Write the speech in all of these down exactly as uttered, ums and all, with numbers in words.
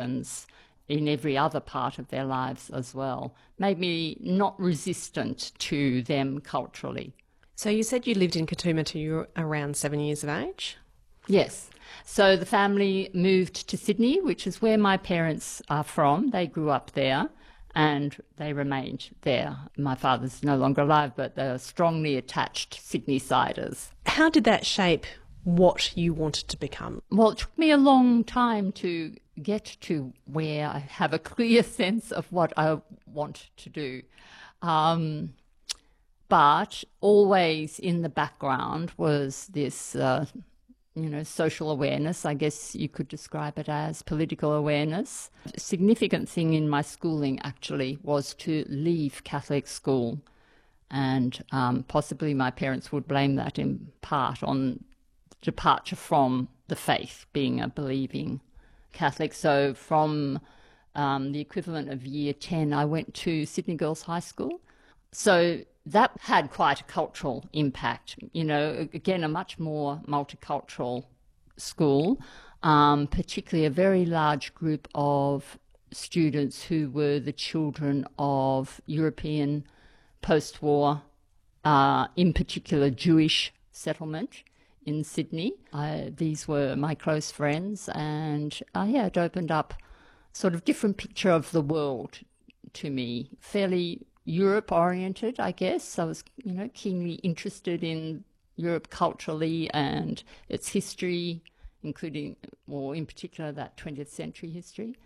happens in every other part of their lives as well, made me not resistant to them culturally. So you said you lived in Katoomba till you were around seven years of age? Yes. So the family moved to Sydney, which is where my parents are from. They grew up there and they remained there. My father's no longer alive, but they're strongly attached Sydney-siders. How did that shape what you wanted to become? Well, it took me a long time to get to where I have a clear sense of what I want to do. Um, but always in the background was this, uh, you know, social awareness, I guess you could describe it as political awareness. A significant thing in my schooling, actually, was to leave Catholic school. And um, possibly my parents would blame that in part on departure from the faith, being a believing Catholic. So from um, the equivalent of year ten, I went to Sydney Girls High School. So that had quite a cultural impact, you know, again, a much more multicultural school, um, particularly a very large group of students who were the children of European post-war, uh, in particular Jewish settlement in Sydney. I, these were my close friends, and uh, yeah, it opened up sort of different picture of the world to me, fairly Europe-oriented, I guess. I was, you know, keenly interested in Europe culturally and its history, including, or in particular, that twentieth century history.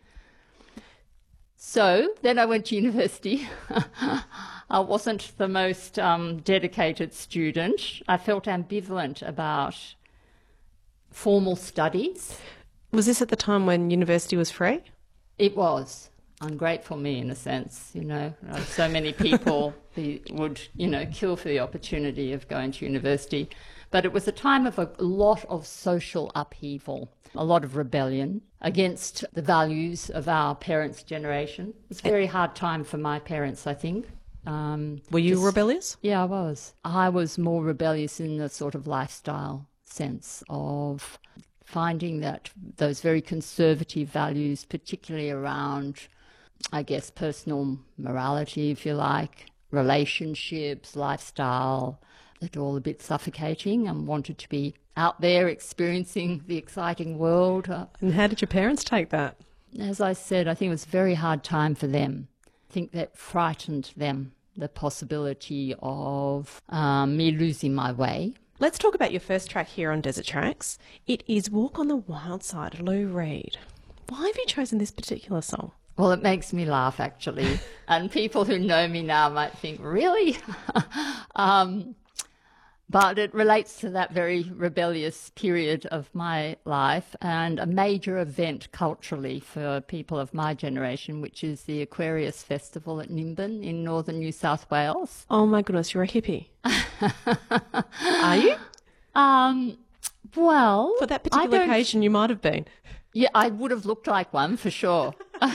So then I went to university. I wasn't the most um, dedicated student. I felt ambivalent about formal studies. Was this at the time when university was free? It was. Ungrateful me, in a sense, you know. So many people be, would, you know, kill for the opportunity of going to university. But it was a time of a lot of social upheaval, a lot of rebellion against the values of our parents' generation. It was a very hard time for my parents, I think. Um, Were you just, rebellious? Yeah, I was. I was more rebellious in the sort of lifestyle sense of finding that those very conservative values, particularly around, I guess, personal morality, if you like, relationships, lifestyle, that all a bit suffocating, and wanted to be out there experiencing the exciting world. And how did your parents take that? As I said, I think it was a very hard time for them. I think that frightened them, the possibility of um, me losing my way. Let's talk about your first track here on Desert Tracks. It is Walk on the Wild Side, Lou Reed. Why have you chosen this particular song? Well, it makes me laugh, actually. And people who know me now might think, really? um, but it relates to that very rebellious period of my life and a major event culturally for people of my generation, which is the Aquarius Festival at Nimbin in northern New South Wales. Oh, my goodness, you're a hippie. Are you? Um, well... For that particular occasion, you might have been. Yeah, I would have looked like one for sure.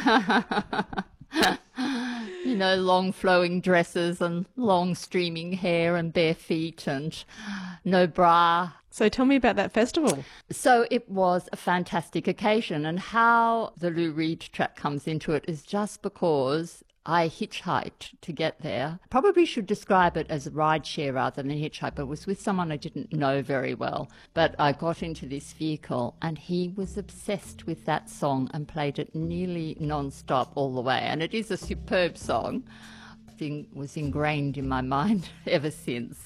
You know, long flowing dresses and long streaming hair and bare feet and no bra. So tell me about that festival. So it was a fantastic occasion, and how the Lou Reed track comes into it is just because I hitchhiked to get there. Probably should describe it as a rideshare rather than a hitchhike, but it was with someone I didn't know very well. But I got into this vehicle and he was obsessed with that song and played it nearly non-stop all the way. And it is a superb song. I think it was ingrained in my mind ever since.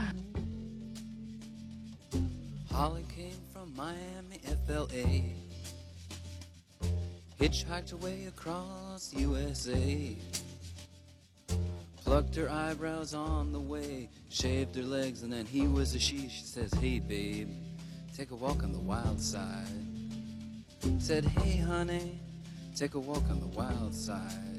Holly came from Miami, F L A. Hitchhiked away across U S A. Plucked her eyebrows on the way, shaved her legs, and then he was a she. She says, hey babe, take a walk on the wild side. Said, hey honey, take a walk on the wild side.